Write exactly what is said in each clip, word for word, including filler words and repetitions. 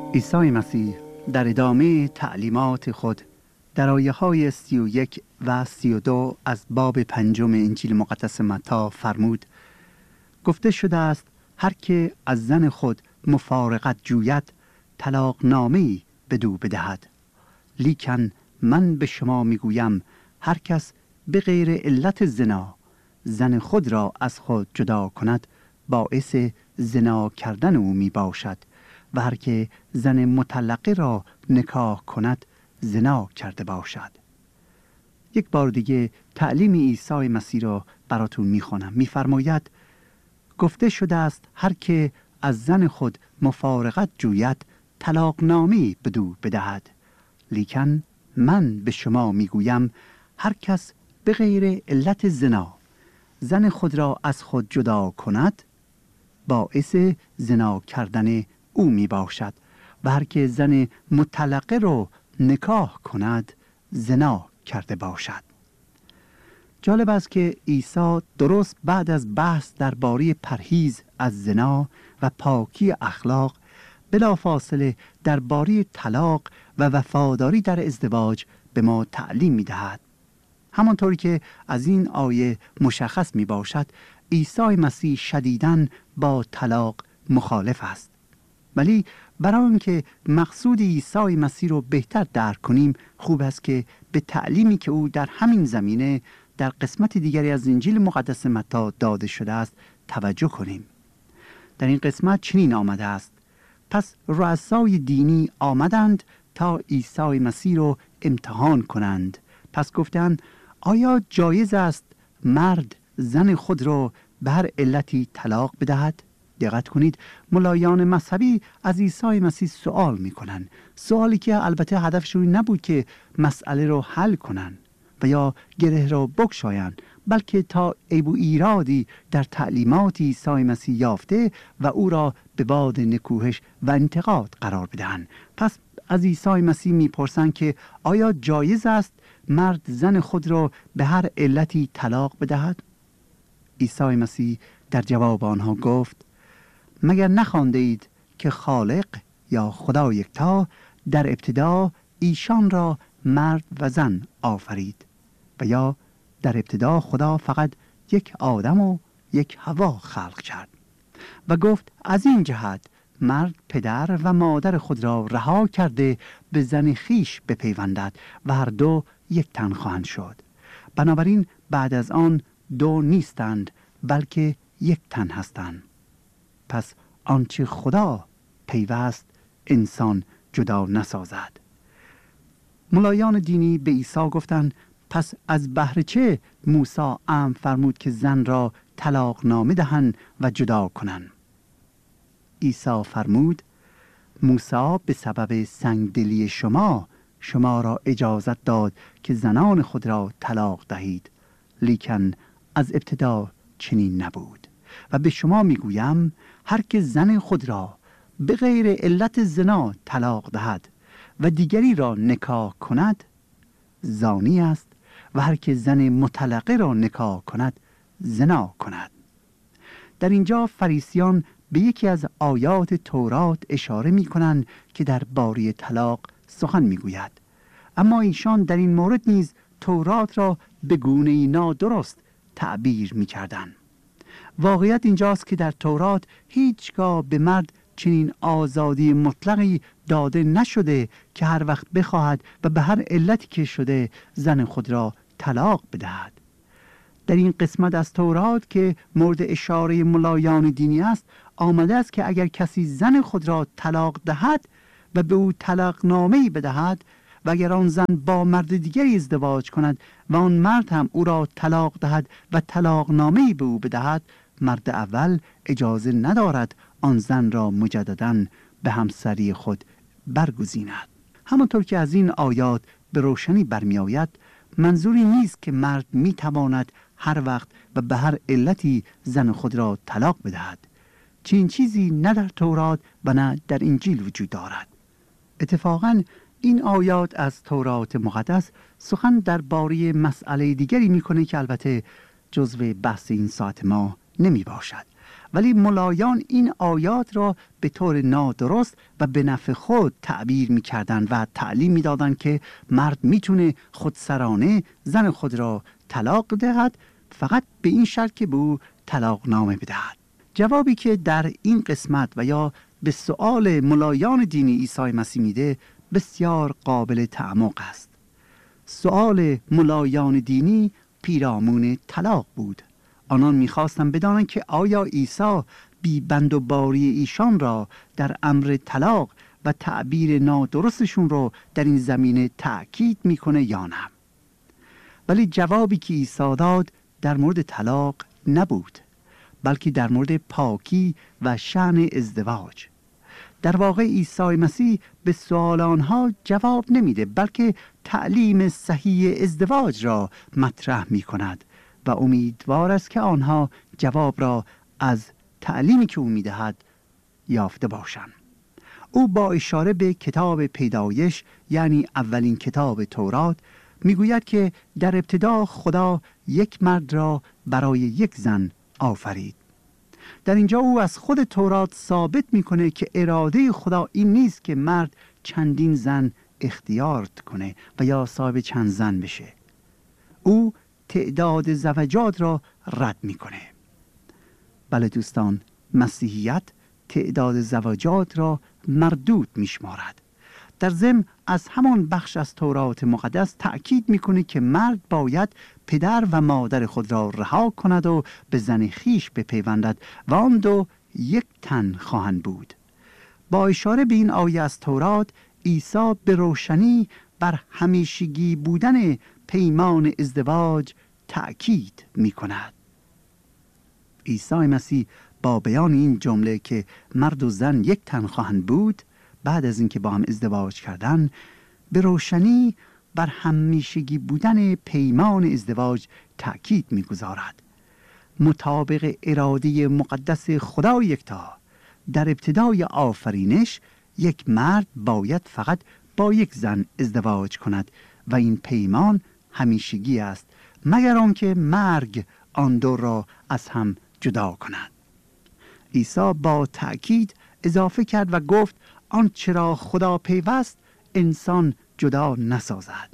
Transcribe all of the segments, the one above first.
عیسی مسیح در ادامه تعلیمات خود در آیه های سی و یک و سی و دو از باب پنجم انجیل مقدس متی فرمود: گفته شده است هر که از زن خود مفارقت جوید طلاق نامه‌ای بدو بدهد. لیکن من به شما میگویم هر کس به غیر علت زنا زن خود را از خود جدا کند باعث زنا کردن او می باشد و هر که زن مطلقه را نکاح کند زنا کرده باشد. یک بار دیگه تعلیم عیسی مسیح را براتون میخوانم. میفرماید گفته شده است هر که از زن خود مفارقت جوید طلاق نامه‌ای بدو بدهد. لیکن من به شما میگویم هر کس به غیر علت زنا زن خود را از خود جدا کند باعث زنا کردن او می باشد و هر که زن مطلقه را نکاح کند زنا کرده باشد. جالب است که عیسی درست بعد از بحث درباره پرهیز از زنا و پاکی اخلاق بلافاصله درباره طلاق و وفاداری در ازدواج به ما تعلیم می دهد. همانطوری که از این آیه مشخص می باشد عیسی مسیح شدیداً با طلاق مخالف است. ولی برای آنکه مقصود عیسی مسیح رو بهتر درک کنیم خوب است که به تعلیمی که او در همین زمینه در قسمت دیگری از انجیل مقدس متی داده شده است توجه کنیم. در این قسمت چنین آمده است: پس رؤسای دینی آمدند تا عیسی مسیح رو امتحان کنند. پس گفتند آیا جایز است مرد زن خود را به هر علتی طلاق بدهد؟ دقت کنید، ملایان مذهبی از عیسی مسیح سوال میکنن، سوالی که البته هدفشون نبود که مسئله رو حل کنن و یا گره را بگشایند، بلکه تا عیب و ایرادی در تعلیمات عیسی مسیح یافته و او را به باد نکوهش و انتقاد قرار بدهند. پس از عیسی مسیح میپرسند که آیا جایز است مرد زن خود را به هر علتی طلاق بدهد؟ عیسی مسیح در جواب آنها گفت: مگر نخوانده اید که خالق یا خدا یکتا در ابتدا ایشان را مرد و زن آفرید و یا در ابتدا خدا فقط یک آدم و یک حوا خلق کرد و گفت از این جهت مرد پدر و مادر خود را رها کرده به زن خیش بپیوندد و هر دو یک تن خواهند شد. بنابراین بعد از آن دو نیستند بلکه یک تن هستند. پس آنچه خدا پیوست انسان جدا نسازد. ملایان دینی به عیسی گفتند پس از بهر چه موسی امر فرمود که زن را طلاق نامه دهند و جدا کنند؟ عیسی فرمود موسی به سبب سنگدلی شما شما را اجازت داد که زنان خود را طلاق دهید، لیکن از ابتدا چنین نبود. و به شما میگویم هر که زن خود را به غیر علت زنا طلاق دهد و دیگری را نکاح کند زانی است و هر که زن مطلقه را نکاح کند زنا کند. در اینجا فریسیان به یکی از آیات تورات اشاره می کنند که در باره طلاق سخن می گوید، اما ایشان در این مورد نیز تورات را به گونه نادرست تعبیر می کردند. واقعیت اینجاست که در تورات هیچگاه به مرد چنین آزادی مطلقی داده نشده که هر وقت بخواهد و به هر علتی که شده زن خود را طلاق بدهد. در این قسمت از تورات که مورد اشاره ملایان دینی است آمده است که اگر کسی زن خود را طلاق دهد و به او طلاق نامه‌ای بدهد و اگر آن زن با مرد دیگری ازدواج کند و آن مرد هم او را طلاق دهد و طلاق نامه‌ای به او بدهد، مرد اول اجازه ندارد آن زن را مجدداً به همسری خود برگزیند. همانطور که از این آیات به روشنی برمی آید منظوری نیست که مرد می تواند هر وقت و به هر علتی زن خود را طلاق بدهد. چنین چیزی نه در تورات و نه در انجیل وجود دارد. اتفاقاً این آیات از تورات مقدس سخن درباره مسئله دیگری میکنه که البته جزو بحث این ساعت ما نمی باشد. ولی ملایان این آیات را به طور نادرست و به نفع خود تعبیر می‌کردند و تعلیم می‌دادند که مرد می‌تونه خودسرانه زن خود را طلاق دهد، فقط به این شرط که به او طلاق نامه بدهد. جوابی که در این قسمت و یا به سؤال ملایان دینی عیسی مسیح میده بسیار قابل تعمق است. سؤال ملایان دینی پیرامون طلاق بود. آنان میخواستند بدانند که آیا عیسی بی بند و باری ایشان را در امر طلاق و تعبیر نادرستشون رو در این زمینه تأکید میکنه یا نه. ولی جوابی که عیسی داد در مورد طلاق نبود، بلکه در مورد پاکی و شأن ازدواج. در واقع عیسی مسیح به سوال آنها جواب نمیده، بلکه تعلیم صحیح ازدواج را مطرح می کند و امیدوار است که آنها جواب را از تعلیمی که او میدهد یافته باشند. او با اشاره به کتاب پیدایش، یعنی اولین کتاب تورات، میگوید که در ابتدا خدا یک مرد را برای یک زن آفرید. در اینجا او از خود تورات ثابت میکنه که اراده خدا این نیست که مرد چندین زن اختیار کنه و یا صاحب چند زن بشه. او تعداد زوجات را رد میکنه. بله دوستان، مسیحیت تعداد زوجات را مردود میشمارد. در ضمن از همان بخش از تورات مقدس تأکید میکنه که مرد باید پدر و مادر خود را رها کند و به زن خیش بپیوندد و آن دو یک تن خواهند بود. با اشاره به این آیه از تورات، عیسی به روشنی بر همیشگی بودن پیمان ازدواج تأکید میکند. عیسی مسیح با بیان این جمله که مرد و زن یک تن خواهند بود بعد از اینکه با هم ازدواج کردن، به روشنی بر همیشگی بودن پیمان ازدواج تأکید می‌گذارد. مطابق اراده مقدس خدا یکتا، در ابتدای آفرینش یک مرد باید فقط با یک زن ازدواج کند و این پیمان همیشگی است، مگر آنکه مرگ آن دو را از هم جدا کند. عیسی با تأکید اضافه کرد و گفت آنچه را خدا پیوست انسان جدا نسازد.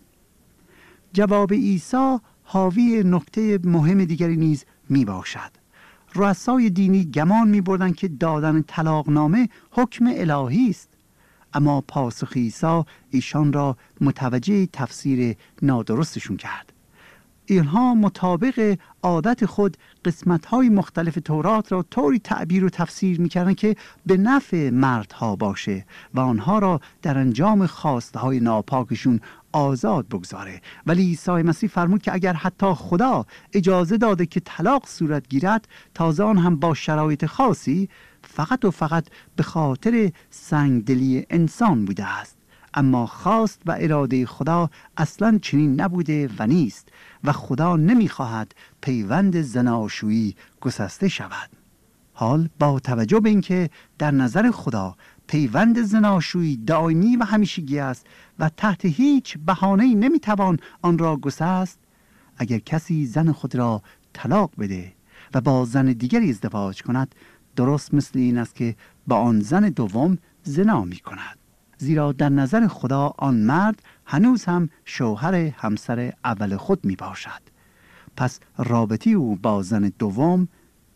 جواب عیسی حاوی نکته مهم دیگری نیز می باشد. رؤسای دینی گمان می بردن که دادن طلاقنامه حکم الهی است، اما پاسخ عیسی ایشان را متوجه تفسیر نادرستشون کرد. اینها مطابق عادت خود قسمت‌های مختلف تورات را طوری تعبیر و تفسیر می‌کردند که به نفع مردها باشه و آنها را در انجام خواسته‌های ناپاکشون آزاد بگذاره. ولی عیسی مسیح فرمود که اگر حتی خدا اجازه داده که طلاق صورت گیرد، تازه آن هم با شرایط خاصی، فقط و فقط به خاطر سنگدلی انسان بوده است. اما خواست و اراده خدا اصلا چنین نبوده و نیست و خدا نمیخواهد پیوند زناشویی گسسته شود. حال با توجه به اینکه در نظر خدا پیوند زناشویی دائمی و همیشگی است و تحت هیچ بهانه‌ای نمیتوان آن را گسست، اگر کسی زن خود را طلاق بده و با زن دیگری ازدواج کند، درست مثل این است که با آن زن دوم زنا می کند. زیرا در نظر خدا آن مرد هنوز هم شوهر همسر اول خود می باشد. پس رابطه او با زن دوم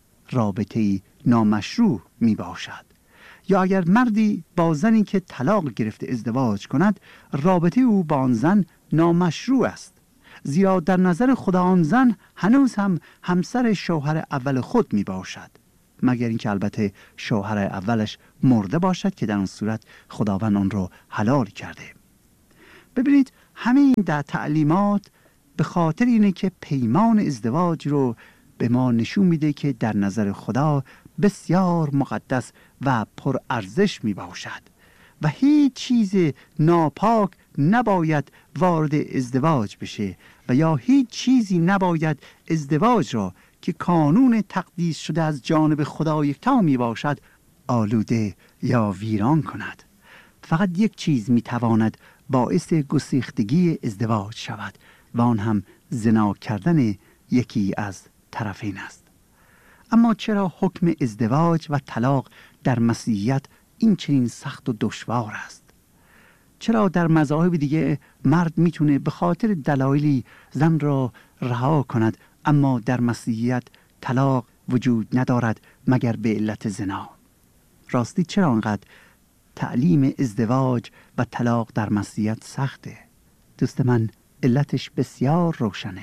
رابطه نامشروع می باشد. یا اگر مردی با زنی که طلاق گرفته ازدواج کند، رابطه او با آن زن نامشروع است، زیرا در نظر خدا آن زن هنوز هم همسر شوهر اول خود می باشد، مگر اینکه البته شوهر اولش مرده باشد که در آن صورت خداوند آن را حلال کرده. ببینید همه این در تعلیمات به خاطر اینه که پیمان ازدواج رو به ما نشون میده که در نظر خدا بسیار مقدس و پرارزش می باشد و هیچ چیز ناپاک نباید وارد ازدواج بشه و یا هیچ چیزی نباید ازدواج را که کانون تقدیس شده از جانب خدا یکتا می باشد آلوده یا ویران کند. فقط یک چیز می تواند باعث گسیختگی ازدواج شود و آن هم زنا کردن یکی از طرفین است. اما چرا حکم ازدواج و طلاق در مسیحیت این چنین سخت و دشوار است؟ چرا در مذاهب دیگه مرد میتونه به خاطر دلایلی زن را رها کند، اما در مسیحیت طلاق وجود ندارد مگر به علت زنا؟ راستی چرا انقدر تعلیم ازدواج و طلاق در مسیحیت سخته؟ دوست من، علتش بسیار روشنه.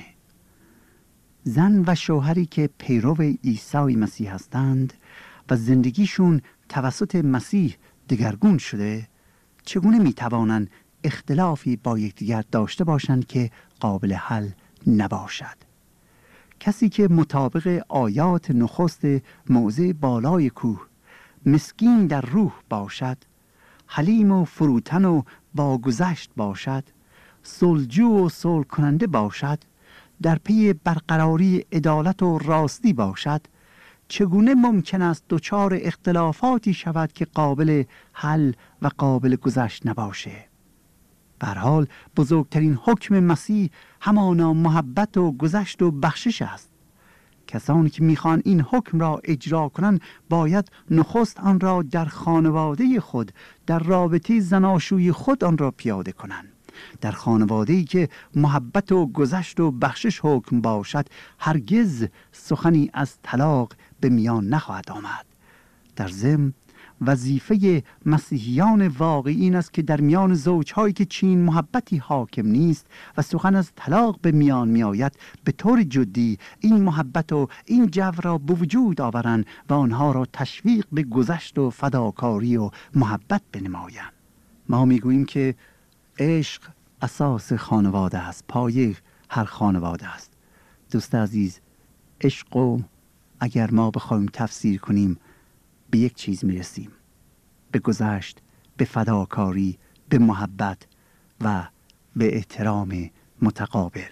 زن و شوهری که پیرو عیسی مسیح هستند و زندگیشون توسط مسیح دگرگون شده، چگونه میتوانند اختلافی با یکدیگر داشته باشند که قابل حل نباشد؟ کسی که مطابق آیات نخست موضع بالای کوه مسکین در روح باشد، حلیم و فروتن و باگذشت باشد، صلحجو و صلح کننده باشد، در پی برقراری عدالت و راستی باشد، چگونه ممکن است دچار اختلافاتی شود که قابل حل و قابل گذشت نباشه؟ به هر حال بزرگترین حکم مسیح همانا محبت و گذشت و بخشش است. کسانی که میخوان این حکم را اجرا کنند باید نخست آن را در خانواده خود، در رابطه زناشویی خود آن را پیاده کنند. در خانواده‌ای که محبت و گذشت و بخشش حکم باشد، هرگز سخنی از طلاق به میان نخواهد آمد. در ضمن وظیفه مسیحیان واقعی این است که در میان زوجهایی که چنین محبتی حاکم نیست و سخن از طلاق به میان می آید، به طور جدی این محبت و این جو را به وجود آورند و آنها را تشویق به گذشت و فداکاری و محبت بنمایند. ما می گوییم که عشق اساس خانواده است، پایه هر خانواده است. دوست عزیز، عشق و اگر ما بخوایم تفسیر کنیم به یک چیز میرسیم: به گذشت، به فداکاری، به محبت و به احترام متقابل.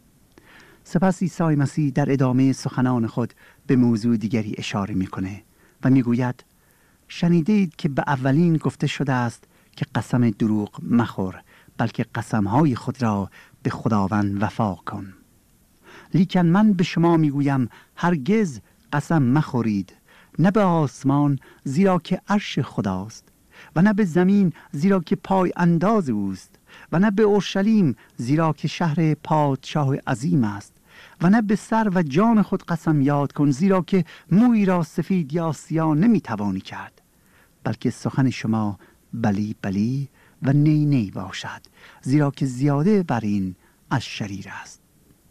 سپس عیسی مسیح در ادامه سخنان خود به موضوع دیگری اشاره میکنه و میگوید: شنیدید که به اولین گفته شده است که قسم دروغ مخور، بلکه قسمهای خود را به خداوند وفا کن. لیکن من به شما میگویم هرگز قسم مخورید، نه به آسمان زیرا که عرش خداست، و نه به زمین زیرا که پای انداز اوست، و نه به اورشلیم زیرا که شهر پادشاه عظیم است، و نه به سر و جان خود قسم یاد کن زیرا که مویی را سفید یا سیاه نمیتوانی کرد، بلکه سخن شما بلی بلی و نی نی باشد، زیرا که زیاده بر این از شریر است.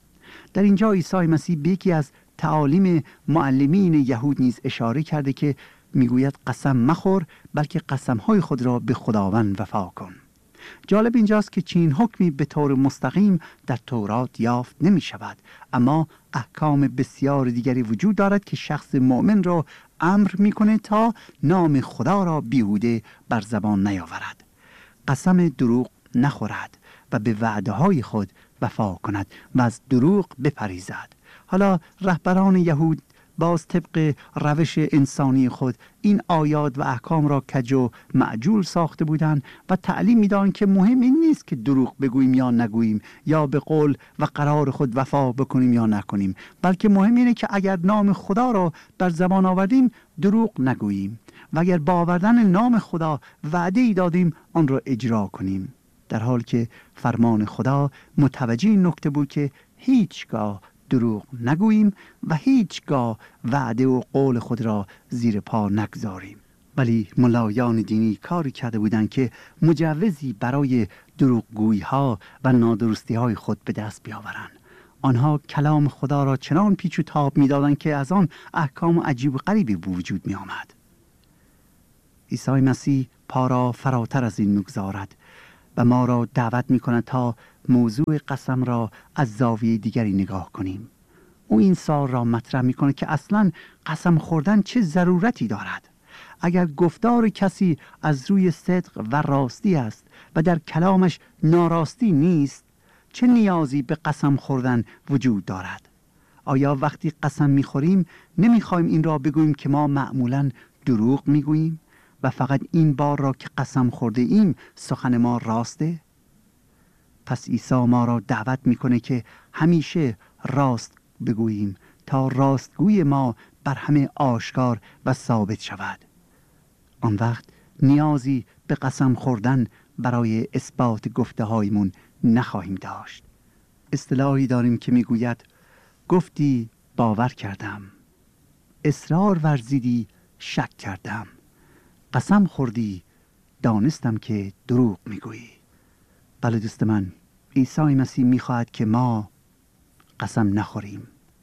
در اینجا عیسی مسیح به یکی از تعالیم معلمین یهود نیز اشاره کرده که میگوید قسم مخور، بلکه قسمهای خود را به خداوند وفا کن. جالب اینجاست که چنین حکمی به طور مستقیم در تورات یافت نمی شود، اما احکام بسیار دیگری وجود دارد که شخص مؤمن را امر میکنه تا نام خدا را بیهوده بر زبان نیاورد، قسم دروغ نخورد و به وعده های خود وفا کند و از دروغ بپریزد. حالا رهبران یهود باز طبق روش انسانی خود این آیات و احکام را کج و معجول ساخته بودند و تعلیم میدادند که مهم این نیست که دروغ بگوییم یا نگوییم، یا به قول و قرار خود وفا بکنیم یا نکنیم، بلکه مهم اینه که اگر نام خدا را بر زبان آوردیم دروغ نگوییم و اگر با آوردن نام خدا وعده ای دادیم آن را اجرا کنیم. در حالی که فرمان خدا متوجه این نکته بود که هیچگاه دروغ نگوییم و هیچگاه وعده و قول خود را زیر پا نگذاریم. ولی ملایان دینی کاری کرده بودند که مجوزی برای دروغگویی ها و نادرستی های خود به دست بیاورند. آنها کلام خدا را چنان پیچ و تاب می‌دادند که از آن احکام عجیب و غریبی به وجود می آمد. عیسی مسیح پا را فراتر از این می‌گذارد و ما را دعوت می‌کند تا موضوع قسم را از زاویه دیگری نگاه کنیم. او این سوال را مطرح می‌کند که اصلاً قسم خوردن چه ضرورتی دارد؟ اگر گفتار کسی از روی صدق و راستی است و در کلامش ناراستی نیست، چه نیازی به قسم خوردن وجود دارد؟ آیا وقتی قسم می‌خوریم نمی‌خوایم این را بگوییم که ما معمولاً دروغ می‌گوییم و فقط این بار را که قسم خورده ایم سخن ما راسته؟ پس عیسی ما را دعوت میکنه که همیشه راست بگوییم تا راستگوی ما بر همه آشکار و ثابت شود. آن وقت نیازی به قسم خوردن برای اثبات گفته هایمون نخواهیم داشت. اصطلاحی داریم که میگوید گفتی باور کردم، اصرار ورزیدی شک کردم، قسم خوردی دانستم که دروغ میگویی. بله دوست من، عیسی مسیح میخواهد که ما قسم نخوریم،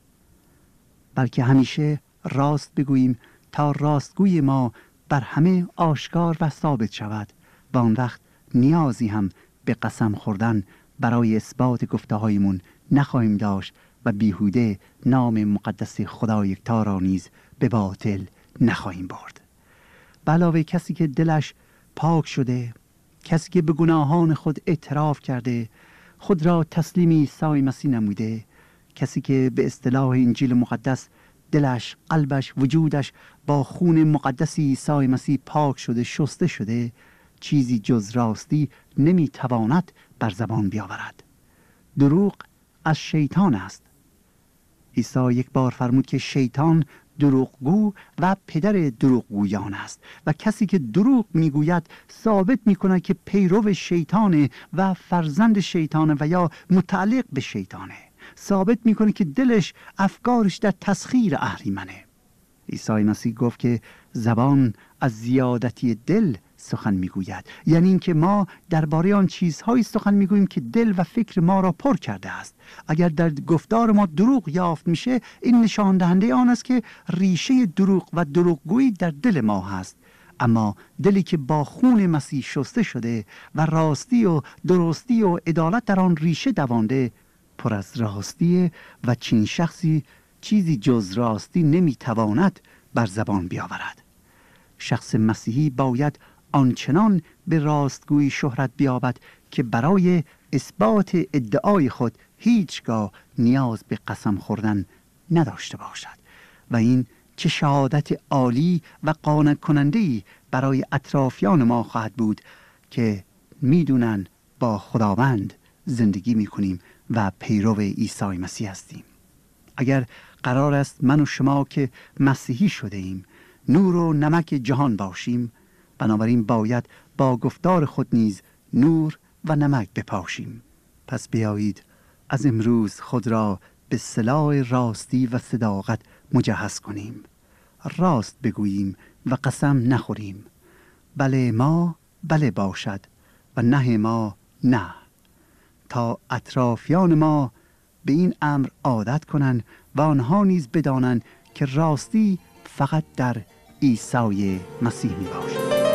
بلکه همیشه راست بگوییم تا راستگوی ما بر همه آشکار و ثابت شود و آن وقت نیازی هم به قسم خوردن برای اثبات گفته هایمون نخواهیم داشت و بیهوده نام مقدس خدا یکتا را نیز به باطل نخواهیم برد. به علاوه کسی که دلش پاک شده، کسی که به گناهان خود اعتراف کرده، خود را تسلیم عیسی مسیح نموده، کسی که به اصطلاح انجیل مقدس دلش، قلبش، وجودش با خون مقدس عیسی مسیح پاک شده، شسته شده، چیزی جز راستی نمیتواند بر زبان بیاورد. دروغ از شیطان است. عیسی یک بار فرمود که شیطان دروغگو و پدر دروغگویان است و کسی که دروغ میگوید ثابت میکنه که پیرو شیطانه و فرزند شیطانه و یا متعلق به شیطانه. ثابت میکنه که دلش، افکارش در تسخیر اهریمنه. عیسی مسیح گفت که زبان از زیادتی دل سخن میگوید، یعنی اینکه ما درباره آن چیزهایی سخن میگوییم که دل و فکر ما را پر کرده است. اگر در گفتار ما دروغ یافت میشه، این نشان دهنده آن است که ریشه دروغ و دروغگویی در دل ما هست. اما دلی که با خون مسیح شسته شده و راستی و درستی و عدالت در آن ریشه دوانده، پر از راستی و چنین شخصی چیزی جز راستی نمیتواند بر زبان بیاورد. شخص مسیحی باید آنچنان به راستگویی شهرت بیابد که برای اثبات ادعای خود هیچگاه نیاز به قسم خوردن نداشته باشد و این چه شهادت عالی و قانع کننده‌ای برای اطرافیان ما خواهد بود که میدونن با خداوند زندگی میکنیم و پیرو عیسی مسیح هستیم. اگر قرار است من و شما که مسیحی شده ایم نور و نمک جهان باشیم، بنابراین باید با گفتار خود نیز نور و نمک بپاشیم. پس بیایید از امروز خود را به سلاح راستی و صداقت مجهز کنیم. راست بگوییم و قسم نخوریم. بله ما بله باشد و نه ما نه، تا اطرافیان ما به این امر عادت کنند و آنها نیز بدانند که راستی فقط در عیسی مسیح می باشد.